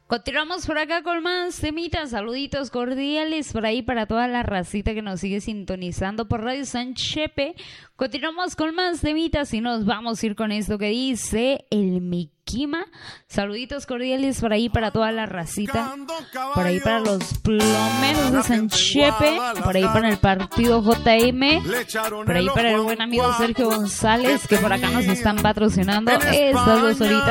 Continuamos por acá con más temitas, saluditos cordiales por ahí para toda la racita que nos sigue sintonizando por Radio San Chepe. Continuamos con más temitas y nos vamos a ir con esto que dice el Miquima. Saluditos cordiales por ahí para toda la racita, por ahí para los plomeros de San Chepe, por ahí para el partido JM, por ahí para el buen amigo Sergio González que por acá nos están patrocinando estas 2 horitas.